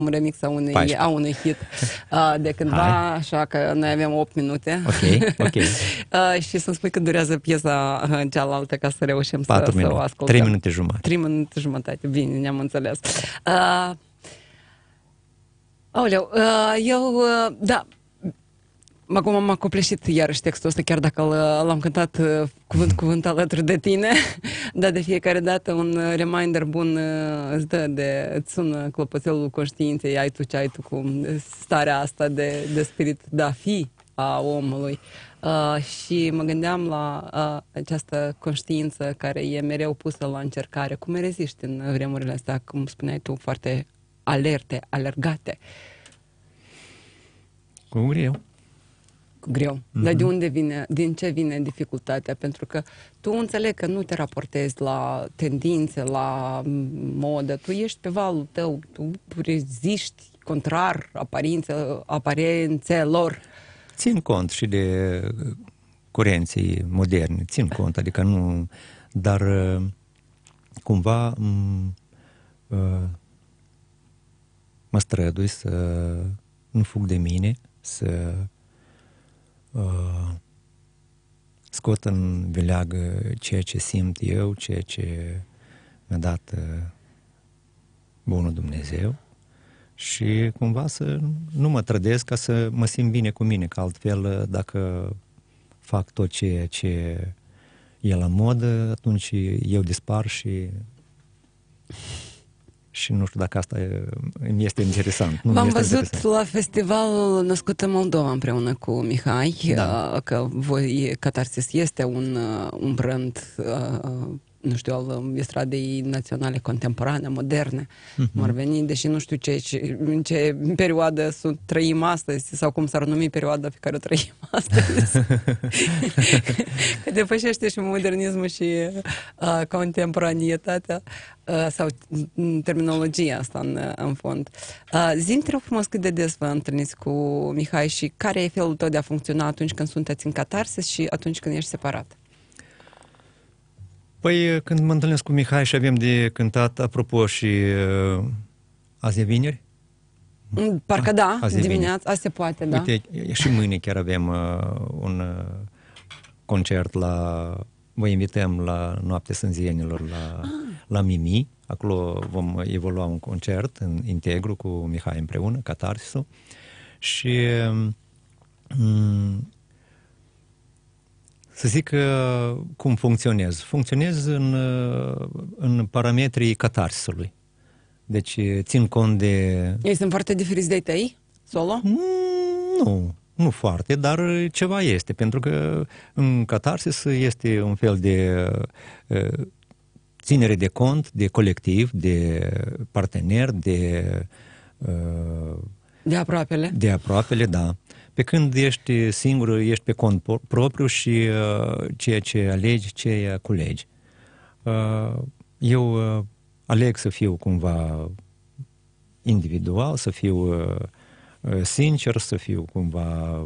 un remix a unui 14. hit de cândva, așa că noi avem 8 minute. Ok. Și să-mi spui cât durează piesa cealaltă ca să reușim 4 să minute, o ascultăm. 3 minute jumate. 3 minute jumătate, bine, ne-am înțeles. Da, acum m-a copleșit iarăși textul ăsta, chiar dacă l-am cântat cuvânt alături de tine, dar de fiecare dată un reminder bun îți sună clopoțelul conștiinței, ai tu ce ai tu cu starea asta de spirit de a fi a omului. Și mă gândeam la această conștiință care e mereu pusă la încercare. Cum reziști în vremurile astea, cum spuneai tu, foarte alerte, alergate? Cu greu. Greu. Dar de unde vine, din ce vine dificultatea? Pentru că tu înțeleg că nu te raportezi la tendințe, la modă, tu ești pe valul tău, tu reziști contrar aparențelor. Țin cont și de curenții moderne, țin cont, adică nu, dar cumva mă strădui să nu fug de mine, să scot în vileagă ceea ce simt eu, ceea ce mi-a dat bunul Dumnezeu și cumva să nu mă trădesc ca să mă simt bine cu mine, că altfel dacă fac tot ceea ce e la modă, atunci eu dispar și nu știu dacă asta îmi este interesant. V-am văzut la festivalul Născut în Moldova împreună cu Mihai, că voi, Catarsis este un brand, nu știu, al estradei naționale contemporane, moderne, cum ar veni, deși nu știu în ce perioadă trăim astăzi sau cum s-ar numi perioada pe care o trăim astăzi. Că depășește și modernismul și contemporanitatea sau terminologia asta în fond. Zi-mi, te rog frumos, cât de des vă întâlniți cu Mihai și care e felul tău de a funcționa atunci când sunteți în Catarsis și atunci când ești separat? Păi, când mă întâlnesc cu Mihai și avem de cântat, apropo, și azi e vineri? Parcă da, dimineața, azi se poate, da. Uite, și mâine chiar avem un concert vă invităm la Noaptea Sânzienilor la Mimi. Acolo vom evolua un concert în integru cu Mihai împreună, Catarsisul. Și să zic cum funcționez. Funcționez în parametrii catarsisului. Deci țin cont de... Ei sunt foarte diferiți de tăi, solo? Nu foarte, dar ceva este, pentru că în catarsis este un fel de ținere de cont, de colectiv, de partener, de aproapele. De aproapele, da. Pe când ești singur, ești pe cont propriu și ceea ce alegi, ceea culegi. Eu aleg să fiu cumva individual, să fiu sincer, să fiu cumva...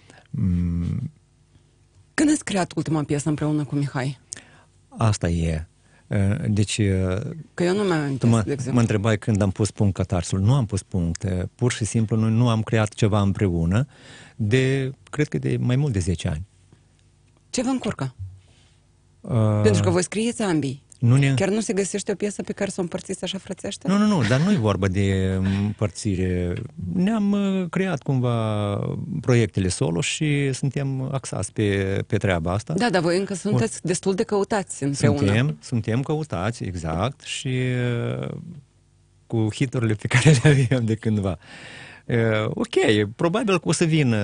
Când ați creat ultima piesă împreună cu Mihai? Asta e. Deci... Că eu nu mi-am amintesc, de exemplu. Mă întrebai când am pus punct Catarsul. Nu am pus punct. Pur și simplu noi nu am creat ceva împreună cred că de mai mult de 10 ani. Ce vă încurcă? Pentru că voi scrieți ambii. Chiar nu se găsește o piesă pe care să o împărțiți așa frățește? Nu, dar nu e vorba de împărțire. Ne-am creat cumva proiectele solo și suntem axați pe treaba asta. Da, dar voi încă sunteți destul de căutați împreună. Suntem căutați, exact, și cu hiturile pe care le avem de cândva. Ok, probabil că o să vină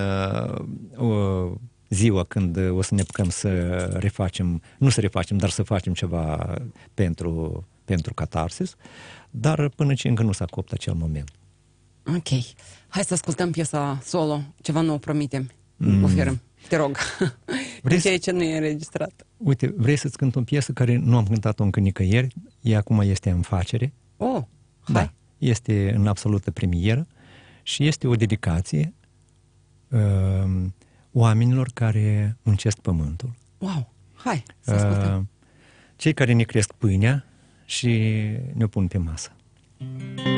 ziua când o să ne apucăm dar să facem ceva pentru Catarsis, dar până ce încă nu s-a copt acel moment. Ok. Hai să ascultăm piesa solo, ceva nou promitem, oferăm. Te rog, ceea ce nu e înregistrat. Uite, vrei să-ți cânt o piesă care nu am cântat-o încă nicăieri, ea acum este în facere. Oh, hai. Da, este în absolută premieră și este o dedicație oamenilor care muncesc pământul. Wow! Hai să ascultăm. Cei care ne cresc pâinea și ne pun pe masă.